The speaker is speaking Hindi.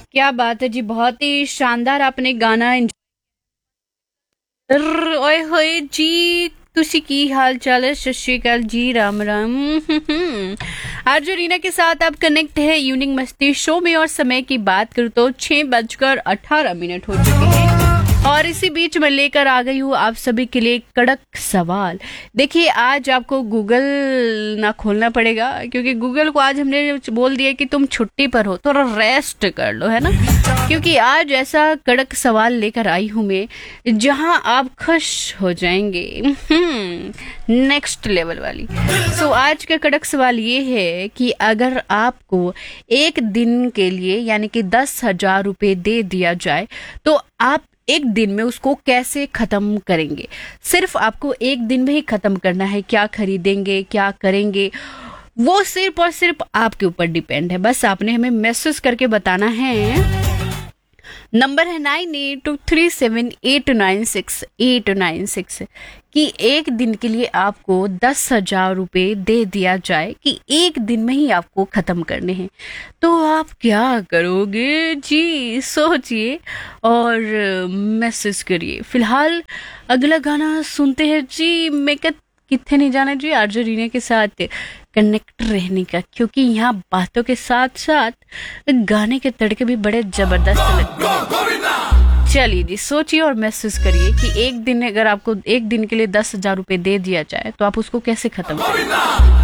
क्या बात है जी, बहुत ही शानदार आपने गाना ओए होए जी। तुसी की हाल चाल है? सत श्री अकाल जी, राम राम। आज जो रीना के साथ आप कनेक्ट है यूनिक मस्ती शो में, और समय की बात करूँ तो 6:18 हो चुके हैं, और इसी बीच मैं लेकर आ गई हूँ आप सभी के लिए कड़क सवाल। देखिए, आज आपको गूगल ना खोलना पड़ेगा, क्योंकि गूगल को आज हमने बोल दिया कि तुम छुट्टी पर हो, थोड़ा रेस्ट कर लो, है ना। क्योंकि आज ऐसा कड़क सवाल लेकर आई हूँ मैं, जहां आप खुश हो जाएंगे, नेक्स्ट लेवल वाली। सो आज का कड़क सवाल ये है कि अगर आपको एक दिन के लिए यानी कि 10,000 रुपए दे दिया जाए, तो आप एक दिन में उसको कैसे खत्म करेंगे? सिर्फ आपको एक दिन में ही खत्म करना है। क्या खरीदेंगे, क्या करेंगे, वो सिर्फ और सिर्फ आपके ऊपर डिपेंड है। बस आपने हमें मैसेज करके बताना है। नंबर है 98237896 कि एक दिन के लिए आपको 10,000 रुपए दे दिया जाए कि एक दिन में ही आपको खत्म करने हैं, तो आप क्या करोगे जी? सोचिए और मैसेज करिए। फिलहाल अगला गाना सुनते हैं जी। मैं कितने नहीं जाना जी आरजे रीना के साथ कनेक्ट रहने का, क्योंकि यहाँ बातों के साथ साथ गाने के तड़के भी बड़े जबरदस्त लगते हैं। चलिए जी, सोचिए और महसूस करिए कि एक दिन, अगर आपको एक दिन के लिए 10,000 रुपए दे दिया जाए, तो आप उसको कैसे खत्म करेंगे।